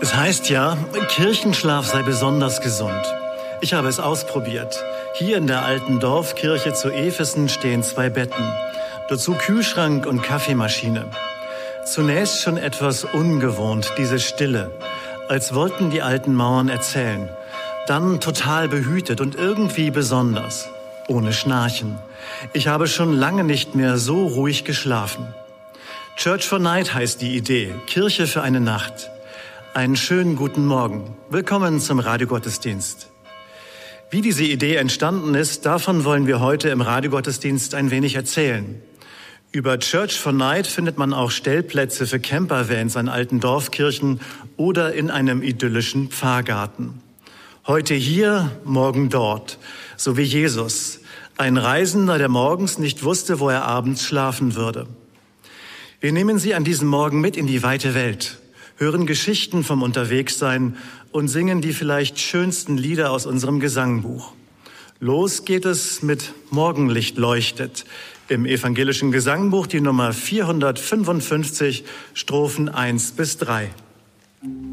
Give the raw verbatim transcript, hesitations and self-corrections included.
Es heißt ja, Kirchenschlaf sei besonders gesund. Ich habe es ausprobiert. Hier in der alten Dorfkirche zu Efesen stehen zwei Betten. Dazu Kühlschrank und Kaffeemaschine. Zunächst schon etwas ungewohnt, diese Stille. Als wollten die alten Mauern erzählen. Dann total behütet und irgendwie besonders. Ohne Schnarchen. Ich habe schon lange nicht mehr so ruhig geschlafen. Church for Night heißt die Idee. Kirche für eine Nacht. Einen schönen guten Morgen. Willkommen zum Radiogottesdienst. Wie diese Idee entstanden ist, davon wollen wir heute im Radiogottesdienst ein wenig erzählen. Über Church for Night findet man auch Stellplätze für Campervans an alten Dorfkirchen oder in einem idyllischen Pfarrgarten. Heute hier, morgen dort, so wie Jesus, ein Reisender, der morgens nicht wusste, wo er abends schlafen würde. Wir nehmen Sie an diesem Morgen mit in die weite Welt, hören Geschichten vom Unterwegssein und singen die vielleicht schönsten Lieder aus unserem Gesangbuch. Los geht es mit Morgenlicht leuchtet im evangelischen Gesangbuch, die Nummer vierhundertfünfundfünfzig, Strophen eins bis drei.